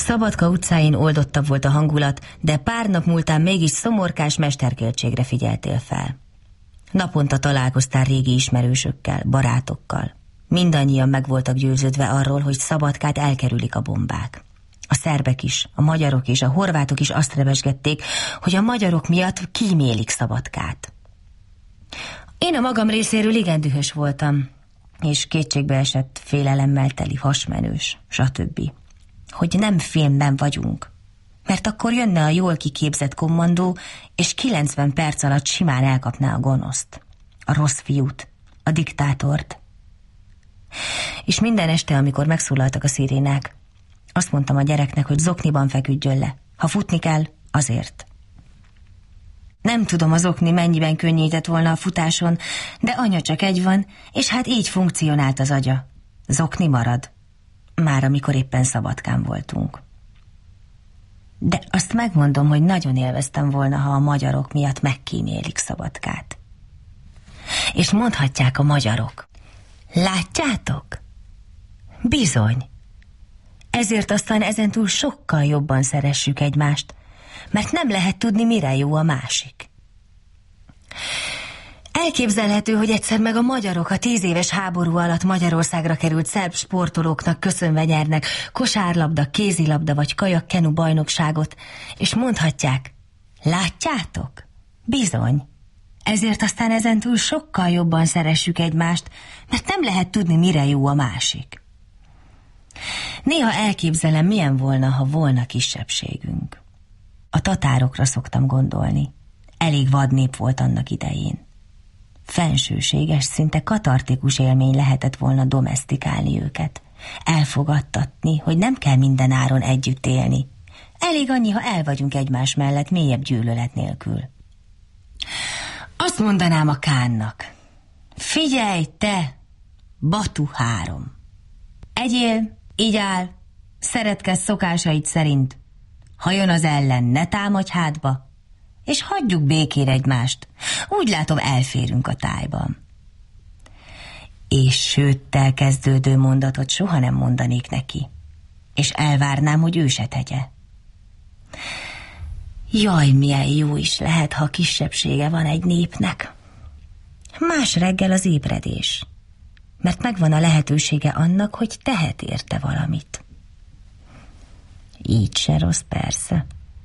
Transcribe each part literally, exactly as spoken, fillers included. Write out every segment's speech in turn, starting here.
Szabadka utcáin oldottabb volt a hangulat, de pár nap múltán mégis szomorkás mesterkéltségre figyeltél fel. Naponta találkoztál régi ismerősökkel, barátokkal. Mindannyian meg voltak győződve arról, hogy Szabadkát elkerülik a bombák. A szerbek is, a magyarok és a horvátok is azt rebesgették, hogy a magyarok miatt kímélik Szabadkát. Én a magam részéről igen dühös voltam, és kétségbeesett, félelemmel teli, hasmenős, stb. Hogy nem filmben vagyunk, mert akkor jönne a jól kiképzett kommandó, és kilencven perc alatt simán elkapná a gonoszt, a rossz fiút, a diktátort. És minden este, amikor megszólaltak a szirénák, azt mondtam a gyereknek, hogy zokniban feküdjön le. Ha futni kell, azért. Nem tudom, az okni mennyiben könnyített volna a futáson, de anya csak egy van, és hát így funkcionált az agya. Zokni marad. Már amikor éppen Szabadkán voltunk. De azt megmondom, hogy nagyon élveztem volna, ha a magyarok miatt megkímélik Szabadkát. És mondhatják a magyarok: látjátok? Bizony. Ezért aztán ezentúl sokkal jobban szeressük egymást, mert nem lehet tudni, mire jó a másik. Elképzelhető, hogy egyszer meg a magyarok a tíz éves háború alatt Magyarországra került szerb sportolóknak köszönve nyernek kosárlabda, kézilabda vagy kajak-kenu bajnokságot, és mondhatják: látjátok? Bizony. Ezért aztán ezentúl sokkal jobban szeressük egymást, mert nem lehet tudni, mire jó a másik. Néha elképzelem, milyen volna, ha volna kisebbségünk. A tatárokra szoktam gondolni. Elég vadnép volt annak idején. Fensőséges, szinte katartikus élmény lehetett volna domesztikálni őket. Elfogadtatni, hogy nem kell minden áron együtt élni. Elég annyi, ha el vagyunk egymás mellett mélyebb gyűlölet nélkül. Azt mondanám a Kánnak: figyelj te, Batu három! Egyél, igyál, szeretkezz szokásaid szerint. Ha jön az ellen, ne támadj hátba, és hagyjuk békére egymást. Úgy látom, elférünk a tájban. És sőttel kezdődő mondatot soha nem mondanék neki, és elvárnám, hogy ő se tegye. Jaj, milyen jó is lehet, ha kisebbsége van egy népnek. Más reggel az ébredés, mert megvan a lehetősége annak, hogy tehet érte valamit. Így se rossz, persze.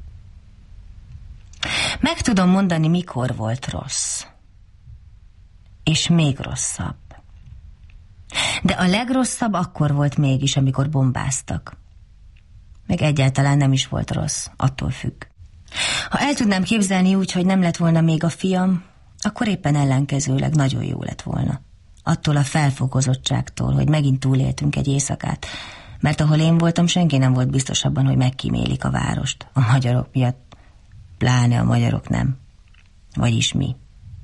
Meg tudom mondani, mikor volt rossz. És még rosszabb. De a legrosszabb akkor volt mégis, amikor bombáztak. Meg egyáltalán nem is volt rossz, attól függ. Ha el tudnám képzelni úgy, hogy nem lett volna még a fiam, akkor éppen ellenkezőleg nagyon jó lett volna. Attól a felfokozottságtól, hogy megint túléltünk egy éjszakát, mert ahol én voltam, senki nem volt biztos abban, hogy megkímélik a várost. A magyarok miatt, pláne a magyarok nem. Vagyis mi.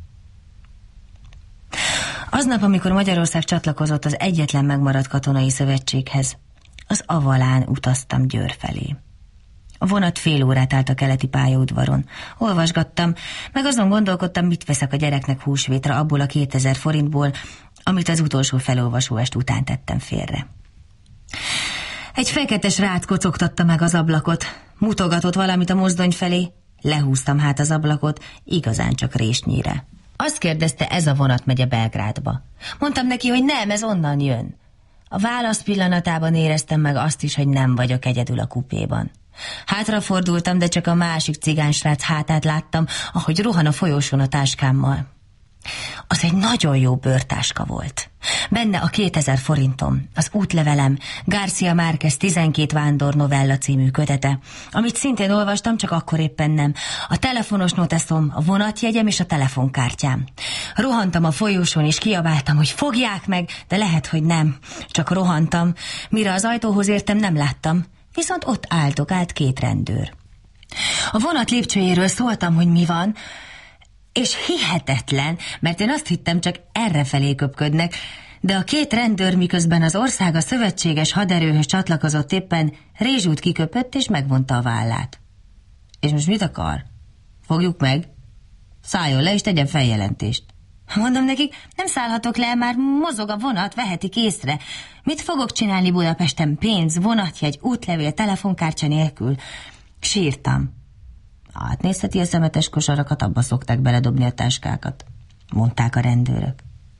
Aznap, amikor Magyarország csatlakozott az egyetlen megmaradt katonai szövetséghez, az Avalán utaztam Győr felé. A vonat fél órát állt a keleti pályaudvaron. Olvasgattam, meg azon gondolkodtam, mit veszek a gyereknek húsvétra abból a kétezer forintból, amit az utolsó felolvasóest után tettem félre. Egy fekete srác kocogtatta meg az ablakot, mutogatott valamit a mozdony felé, lehúztam hát az ablakot, igazán csak résnyire. Azt kérdezte, ez a vonat megy a Belgrádba. Mondtam neki, hogy nem, ez onnan jön. A válasz pillanatában éreztem meg azt is, hogy nem vagyok egyedül a kupéban. Hátrafordultam, de csak a másik cigánsrác hátát láttam, ahogy rohan a folyosón a táskámmal. Az egy nagyon jó bőrtáska volt. Benne a kétezer forintom, az útlevelem, García Márquez tizenkét vándor novella című kötete, amit szintén olvastam, csak akkor éppen nem. A telefonos noteszom, a vonatjegyem és a telefonkártyám. Rohantam a folyosón és kiabáltam, hogy fogják meg, de lehet, hogy nem. Csak rohantam. Mire az ajtóhoz értem, nem láttam. Viszont ott áldogált két rendőr. A vonat lépcsőjéről szóltam, hogy mi van, és hihetetlen, mert én azt hittem, csak errefelé köpködnek, de a két rendőr, miközben az ország a szövetséges haderőhöz csatlakozott, éppen rézsút kiköpött és megvonta a vállát. És most mit akar? Fogjuk meg? Szálljon le és tegyen feljelentést. Mondom nekik, nem szállhatok le, már mozog a vonat, vehetik észre. Mit fogok csinálni Budapesten? Pénz, vonatjegy, útlevél, telefonkártya nélkül? Sírtam. Átnézheti a szemetes kosarakat, abba szokták beledobni a táskákat, mondták a rendőrök.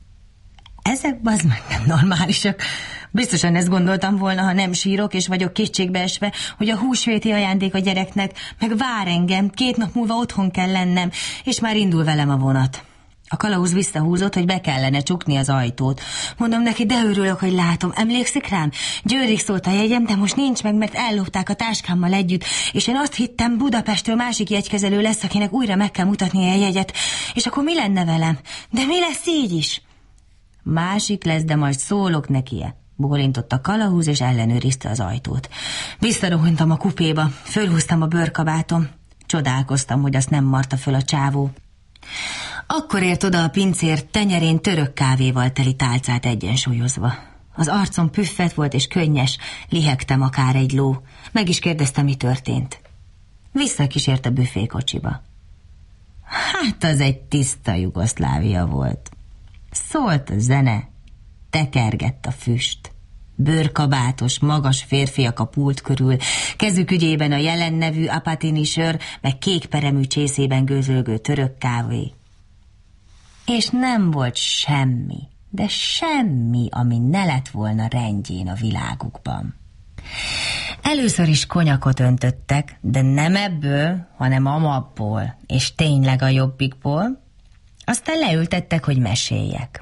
Ezek bazd meg nem normálisak. Biztosan ezt gondoltam volna, ha nem sírok, és vagyok kétségbeesve, hogy a húsvéti ajándék a gyereknek, meg vár engem, két nap múlva otthon kell lennem, és már indul velem a vonat. A kalauz visszahúzott, hogy be kellene csukni az ajtót. Mondom neki, de örülök, hogy látom. Emlékszik rám? Győrig szólt a jegyem, de most nincs meg, mert ellopták a táskámmal együtt, és én azt hittem, Budapestről másik jegykezelő lesz, akinek újra meg kell mutatni a jegyet. És akkor mi lenne velem? De mi lesz így is? Másik lesz, de majd szólok nekie. Bólintott a kalauz, és ellenőrizte az ajtót. Visszarohantam a kupéba, fölhúztam a bőrkabátom. Csodálkoztam, hogy azt nem marta föl a csávó. Akkor ért oda a pincér tenyerén török kávéval teli tálcát egyensúlyozva. Az arcom püffet volt és könnyes, lihegtem akár egy ló. Meg is kérdeztem, mi történt. Visszakísért a büfékocsiba. Hát az egy tiszta Jugoszlávia volt. Szólt a zene, tekergett a füst. Bőrkabátos, magas férfiak a pult körül, kezük ügyében a Jelen nevű apatini sör, meg kékperemű csészében gőzölgő török kávé. És nem volt semmi, de semmi, ami ne lett volna rendjén a világukban. Először is konyakot öntöttek, de nem ebből, hanem amabból, és tényleg a jobbikból. Aztán leültettek, hogy meséljek.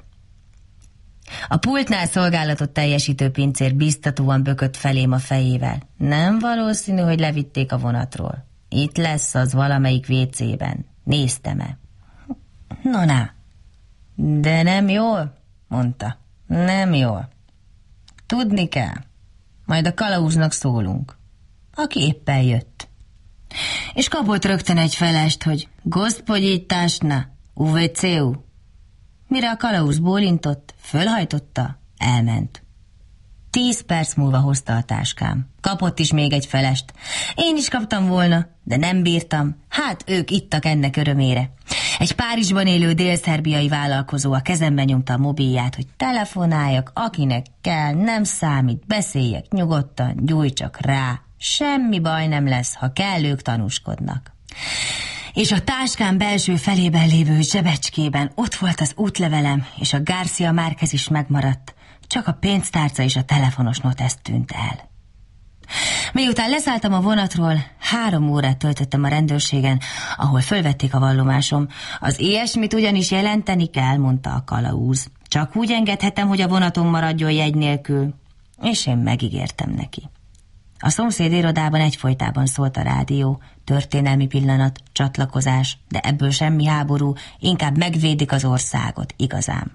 A pultnál szolgálatot teljesítő pincér biztatóan bökött felém a fejével. Nem valószínű, hogy levitték a vonatról. Itt lesz az valamelyik vécében. Néztem-e? No, na. De nem jól, mondta. Nem jól. Tudni kell. Majd a kalauznak szólunk, aki éppen jött. És kapott rögtön egy felest, hogy gospodyításna, uveceu. Mire a kalauz bólintott, fölhajtotta, elment. Tíz perc múlva hozta a táskám. Kapott is még egy felest. Én is kaptam volna, de nem bírtam. Hát ők ittak ennek örömére. Egy Párizsban élő dél-szerbiai vállalkozó a kezembe nyomta a mobilját, hogy telefonáljak, akinek kell, nem számít, beszéljek nyugodtan, gyújj csak rá. Semmi baj nem lesz, ha kell, ők tanúskodnak. És a táskám belső felében lévő zsebecskében ott volt az útlevelem, és a Garcia Márquez is megmaradt, csak a pénztárca és a telefonos notesz tűnt el. Miután leszálltam a vonatról, három órát töltöttem a rendőrségen, ahol fölvették a vallomásom. Az ilyesmit ugyanis jelenteni kell, mondta a kalauz. Csak úgy engedhetem, hogy a vonaton maradjon jegy nélkül. És én megígértem neki. A szomszéd irodában egyfolytában szólt a rádió, történelmi pillanat, csatlakozás, de ebből semmi háború, inkább megvédik az országot, igazán.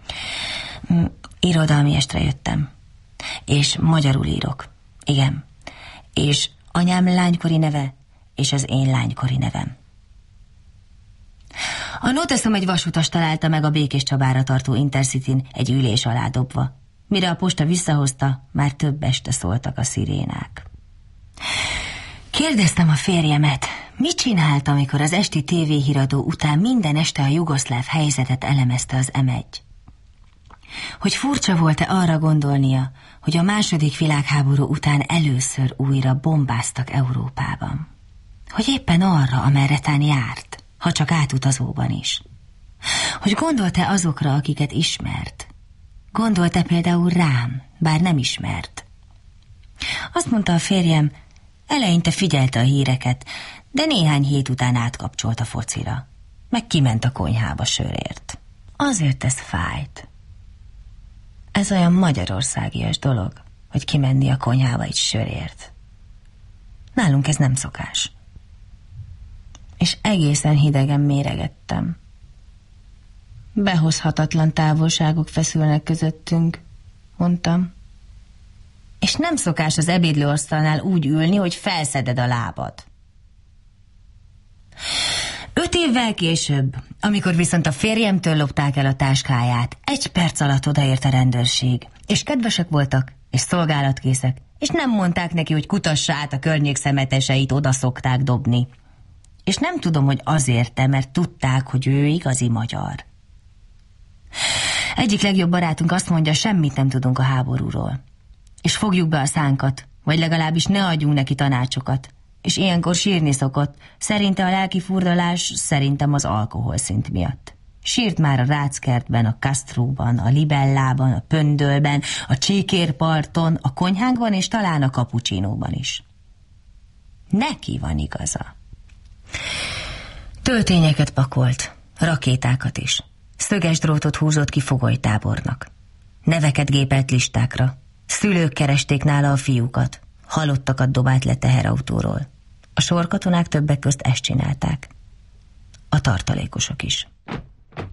Irodalmi estre jöttem, és magyarul írok. Igen, és anyám lánykori neve, és az én lánykori nevem. A noteszom egy vasutas találta meg a Békés Csabára tartó Intercityn egy ülés alá dobva. Mire a posta visszahozta, már több este szóltak a szirénák. Kérdeztem a férjemet, mit csinált, amikor az esti tévéhíradó után minden este a jugoszláv helyzetet elemezte az em egy. Hogy furcsa volt-e arra gondolnia, hogy a második világháború után először újra bombáztak Európában. Hogy éppen arra, amerre tán járt, ha csak átutazóban is. Hogy gondolt-e azokra, akiket ismert? Gondolt-e például rám, bár nem ismert? Azt mondta a férjem, eleinte figyelte a híreket, de néhány hét után átkapcsolt a focira. Meg kiment a konyhába sörért. Azért ez fájt. Ez olyan magyarországias dolog, hogy kimenni a konyhába egy sörért. Nálunk ez nem szokás. És egészen hidegen méregettem. Behozhatatlan távolságok feszülnek közöttünk, mondtam. És nem szokás az ebédlőasztalnál úgy ülni, hogy felszeded a lábad. Öt évvel később, amikor viszont a férjemtől lopták el a táskáját, egy perc alatt odaért a rendőrség, és kedvesek voltak, és szolgálatkészek, és nem mondták neki, hogy kutassa át a környék szemeteseit, oda szokták dobni. És nem tudom, hogy azért, mert tudták, hogy ő igazi magyar. Egyik legjobb barátunk azt mondja, semmit nem tudunk a háborúról. És fogjuk be a szánkat, vagy legalábbis ne adjunk neki tanácsokat. És ilyenkor sírni szokott, szerinte a lelki furdalás, szerintem az alkoholszint miatt. Sírt már a Ráckertben, a Castróban, a Libellában, a Pöndölben, a Csíkérparton, a konyhánkban és talán a Cappuccinóban is. Neki van igaza. Töltényeket pakolt, rakétákat is. Szöges drótot húzott ki fogolytábornak. Neveket gépelt listákra. Szülők keresték nála a fiúkat. Halottakat dobált le teherautóról. A sorkatonák többek közt ezt csinálták. A tartalékosok is.